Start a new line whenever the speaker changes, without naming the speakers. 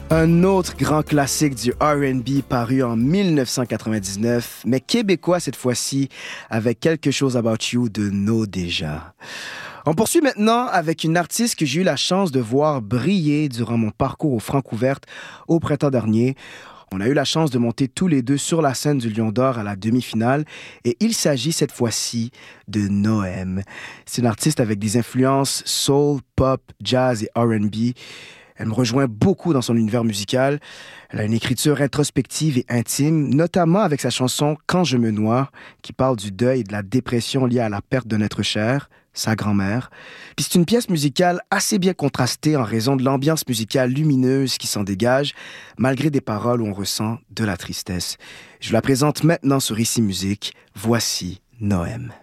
Un autre grand classique du R&B paru en 1999, mais québécois cette fois-ci, avec Quelque chose about you de No Déjà. On poursuit maintenant avec une artiste que j'ai eu la chance de voir briller durant mon parcours au Francouverte au printemps dernier. On a eu la chance de monter tous les deux sur la scène du Lion d'Or à la demi-finale et il s'agit cette fois-ci de Noem. C'est une artiste avec des influences soul, pop, jazz et R&B. Elle me rejoint beaucoup dans son univers musical. Elle a une écriture introspective et intime, notamment avec sa chanson « Quand je me noie », qui parle du deuil et de la dépression liée à la perte d'un être cher, sa grand-mère. Puis c'est une pièce musicale assez bien contrastée en raison de l'ambiance musicale lumineuse qui s'en dégage, malgré des paroles où on ressent de la tristesse. Je la présente maintenant sur Ici Musique. Voici Noem.